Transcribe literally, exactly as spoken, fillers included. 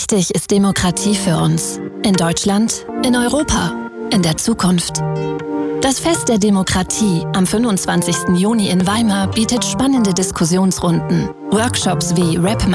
wichtig ist Demokratie für uns? In Deutschland, in Europa, in der Zukunft. Das Fest der Demokratie am fünfundzwanzigsten Juni in Weimar bietet spannende Diskussionsrunden, Workshops wie Rap